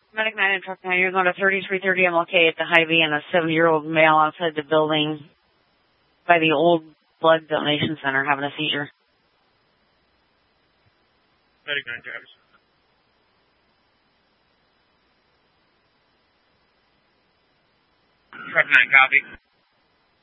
Medic 9 and Truck 9, you're going to 3330 MLK at the Hy-Vee and a 70-year-old male outside the building by the old blood donation center having a seizure. Medic 9 Travis. Truck 9, copy.